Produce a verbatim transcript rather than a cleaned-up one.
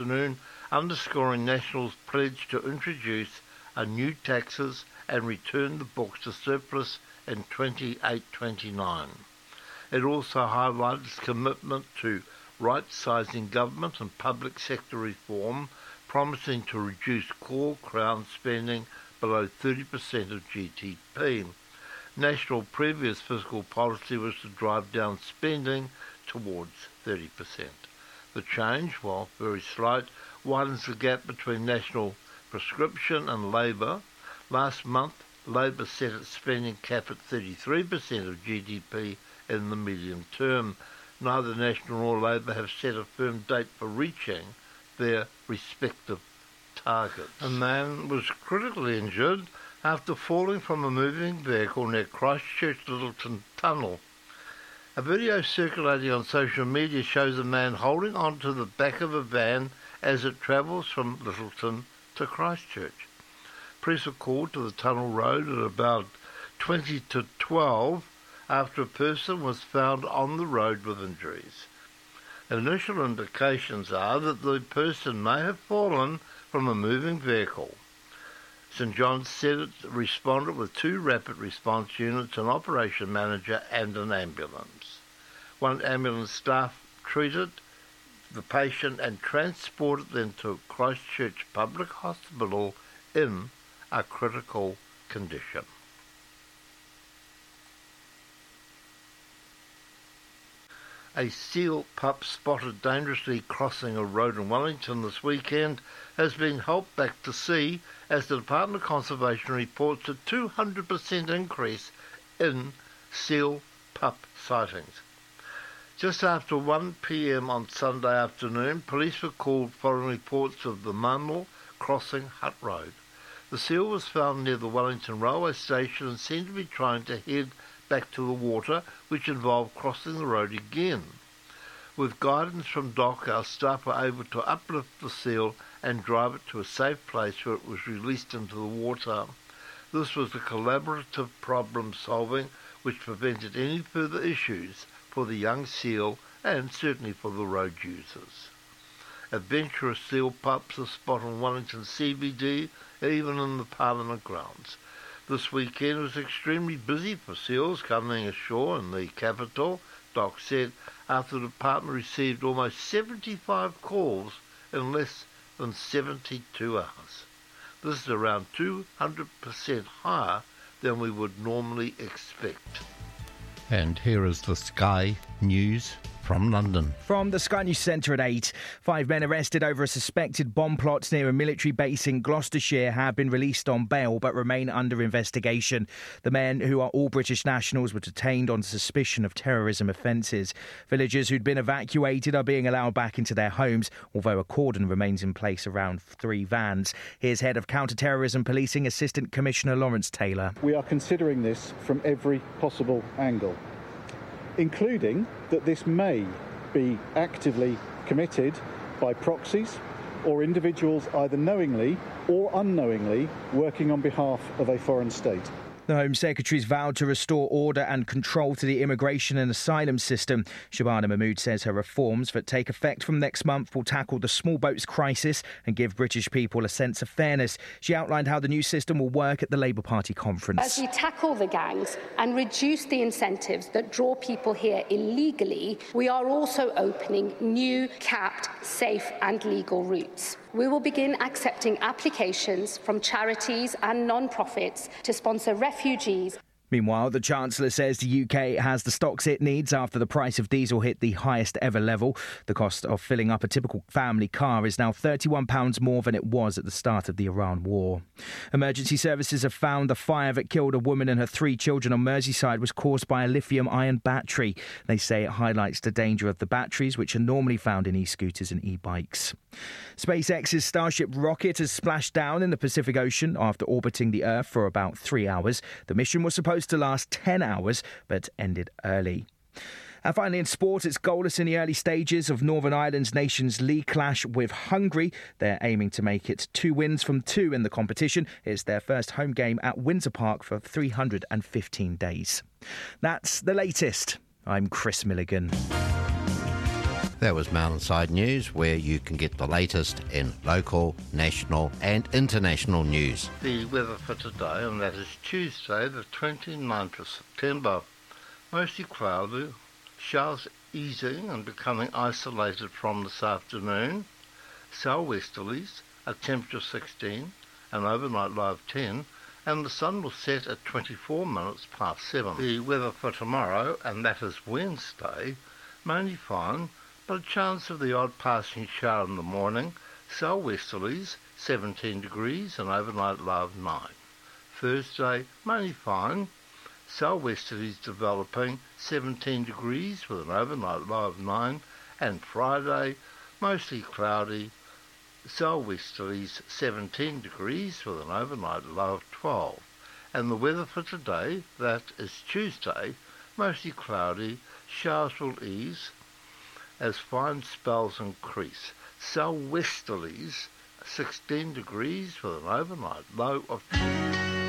afternoon, underscoring National's pledge to introduce a new taxes and return the books to surplus in twenty-eight twenty-nine. It also highlighted its commitment to right-sizing government and public sector reform, promising to reduce core Crown spending below thirty percent of G D P. National previous fiscal policy was to drive down spending towards thirty percent. The change, while very slight, widens the gap between National prescription and Labour. Last month, Labour set its spending cap at thirty-three percent of G D P in the medium term. Neither National nor Labour have set a firm date for reaching their respective targets. A man was critically injured after falling from a moving vehicle near Christchurch Littleton Tunnel. A video circulating on social media shows a man holding onto the back of a van as it travels from Littleton to Christchurch. Police were called to the tunnel road at about twenty to twelve after a person was found on the road with injuries. Initial indications are that the person may have fallen from a moving vehicle. St John's said it responded with two rapid response units, an operation manager and an ambulance. One ambulance staff treated the patient and transported them to Christchurch Public Hospital in a critical condition. A seal pup spotted dangerously crossing a road in Wellington this weekend has been helped back to sea as the Department of Conservation reports a two hundred percent increase in seal pup sightings. Just after one p m on Sunday afternoon, police were called following reports of the Mammal crossing Hutt Road. The seal was found near the Wellington railway station and seemed to be trying to head back to the water, which involved crossing the road again. With guidance from Dock, our staff were able to uplift the seal and drive it to a safe place where it was released into the water. This was a collaborative problem solving which prevented any further issues for the young seal and certainly for the road users. Adventurous seal pups are spotted in Wellington C B D, even in the Parliament grounds. This weekend was extremely busy for seals coming ashore in the capital, Doc said, after the department received almost seventy-five calls in less than seventy-two hours. This is around two hundred percent higher than we would normally expect. And here is the Sky News from London. From the Sky News Centre at eight, five men arrested over a suspected bomb plot near a military base in Gloucestershire have been released on bail but remain under investigation. The men, who are all British nationals, were detained on suspicion of terrorism offences. Villagers who'd been evacuated are being allowed back into their homes, although a cordon remains in place around three vans. Here's Head of Counter-Terrorism Policing, Assistant Commissioner Lawrence Taylor. We are considering this from every possible angle, including that this may be actively committed by proxies or individuals either knowingly or unknowingly working on behalf of a foreign state. The Home Secretary's vowed to restore order and control to the immigration and asylum system. Shabana Mahmood says her reforms that take effect from next month will tackle the small boats crisis and give British people a sense of fairness. She outlined how the new system will work at the Labour Party conference. As we tackle the gangs and reduce the incentives that draw people here illegally, we are also opening new, capped, safe and legal routes. We will begin accepting applications from charities and non-profits to sponsor refugees. Meanwhile, the Chancellor says the U K has the stocks it needs after the price of diesel hit the highest ever level. The cost of filling up a typical family car is now thirty-one pounds more than it was at the start of the Iran war. Emergency services have found the fire that killed a woman and her three children on Merseyside was caused by a lithium-ion battery. They say it highlights the danger of the batteries, which are normally found in e-scooters and e-bikes. SpaceX's Starship rocket has splashed down in the Pacific Ocean after orbiting the Earth for about three hours. The mission was supposed to last ten hours, but ended early. And finally in sport, it's goalless in the early stages of Northern Ireland's Nations League clash with Hungary. They're aiming to make it two wins from two in the competition. It's their first home game at Windsor Park for three hundred fifteen days. That's the latest. I'm Chris Milligan. That was Mountainside News, where you can get the latest in local, national and international news. The weather for today, and that is Tuesday, the twenty-ninth of September. Mostly cloudy, showers easing and becoming isolated from this afternoon. Southwesterlies, a temperature of sixteen, an overnight low of ten, and the sun will set at twenty-four minutes past seven. The weather for tomorrow, and that is Wednesday, mainly fine, but a chance of the odd passing shower in the morning. Southwesterlies, seventeen degrees, and overnight low of nine. Thursday, mainly fine, southwesterlies developing, seventeen degrees with an overnight low of nine. And Friday, mostly cloudy, southwesterlies, seventeen degrees with an overnight low of twelve. And the weather for today, that is Tuesday, mostly cloudy, showers will ease as fine spells increase. Southwesterlies, sixteen degrees with an overnight low of two.